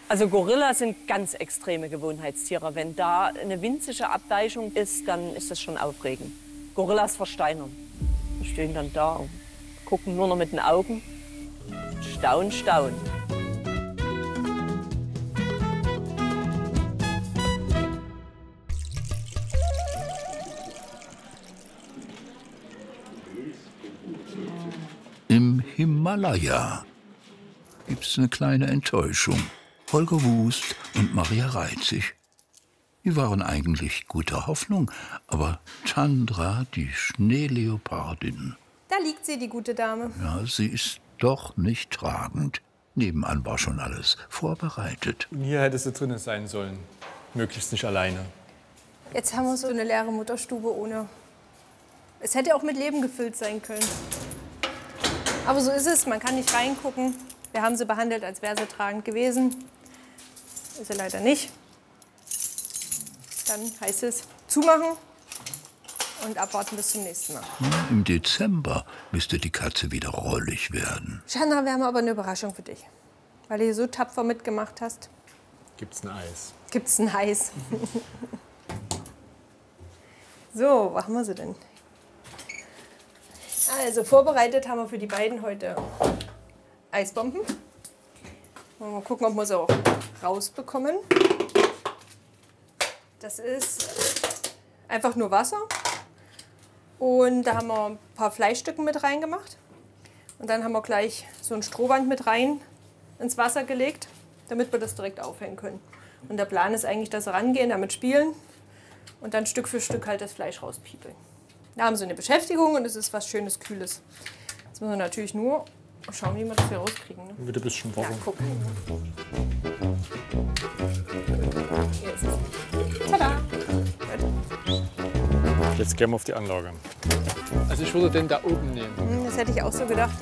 Also Gorillas sind ganz extreme Gewohnheitstiere. Wenn da eine winzige Abweichung ist, dann ist das schon aufregend. Gorillas versteinern. Die stehen dann da und gucken nur noch mit den Augen. Staunen, staunen. Im Himalaya gibt's eine kleine Enttäuschung. Holger Wust und Maria Reitzig. Die waren eigentlich guter Hoffnung, aber Chandra, die Schneeleopardin, Da liegt sie, die gute Dame. ja, sie ist doch nicht tragend. Nebenan war schon alles vorbereitet. Hier hätte sie drinnen sein sollen. Möglichst nicht alleine. Jetzt haben wir so eine leere Mutterstube ohne. Es hätte auch mit Leben gefüllt sein können. Aber so ist es, man kann nicht reingucken. Wir haben sie behandelt, als wäre sie tragend gewesen. Ist sie leider nicht. Dann heißt es zumachen und abwarten bis zum nächsten Mal. Im Dezember müsste die Katze wieder rollig werden. Chandra, wir haben aber eine Überraschung für dich. Weil du hier so tapfer mitgemacht hast, Gibt's ein Eis? gibt's ein Eis. So, wo haben wir sie denn? Also, vorbereitet haben wir für die beiden heute Eisbomben. Mal gucken, ob wir sie auch rausbekommen. Das ist einfach nur Wasser. Und da haben wir ein paar Fleischstücken mit reingemacht. Und dann haben wir gleich so ein Strohband mit rein ins Wasser gelegt, damit wir das direkt aufhängen können. Und der Plan ist eigentlich, dass sie rangehen, damit spielen und dann Stück für Stück halt das Fleisch rauspiepeln. Da haben sie eine Beschäftigung und es ist was Schönes, Kühles. Jetzt müssen wir natürlich nur schauen, wie wir das hier rauskriegen. Ne? Wird ein bisschen Ja, warm. guck. Hier ist es. Tada! Jetzt gehen wir auf die Anlage. Also ich würde den da oben nehmen. Das hätte ich auch so gedacht.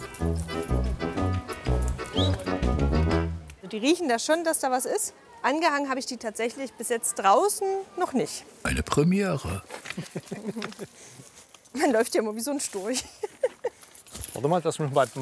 Die riechen da schon, dass da was ist. Angehangen habe ich die tatsächlich bis jetzt draußen noch nicht. Eine Premiere. Man läuft ja immer wie so ein Storch. Warte mal, lass mich mal